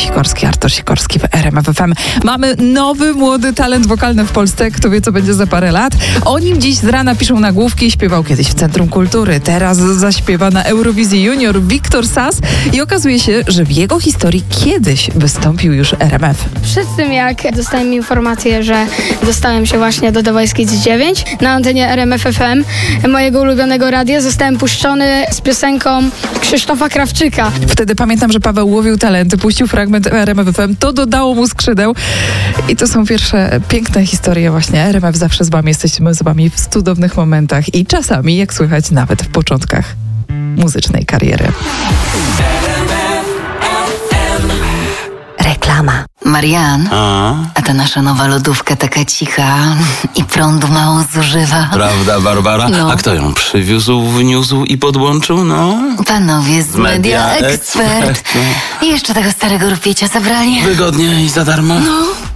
Sikorski, Artur Sikorski w RMF FM. Mamy nowy, młody talent wokalny w Polsce. Kto wie, co będzie za parę lat. O nim dziś z rana piszą nagłówki. Śpiewał kiedyś w Centrum Kultury. Teraz zaśpiewa na Eurowizji Junior Wiktor Sas. I okazuje się, że w jego historii kiedyś wystąpił już RMF. Przed tym, jak dostałem informację, że dostałem się właśnie do The Voice Kids 9 na antenie RMF FM, mojego ulubionego radia, zostałem puszczony z piosenką Krzysztofa Krawczyka. Wtedy pamiętam, że Paweł łowił talenty, puścił fragment RMF FM, to dodało mu skrzydeł. I to są pierwsze piękne historie właśnie. RMF zawsze z wami, jesteśmy z wami w cudownych momentach i czasami, jak słychać, nawet w początkach muzycznej kariery. Reklama. Marian, a ta nasza nowa lodówka taka cicha i prądu mało zużywa. Prawda, Barbara? No. A kto ją przywiózł, wniósł i podłączył? No, Panowie z Media Expert. Expert. I jeszcze tego starego rupiecia zabrali. Wygodnie i za darmo? No,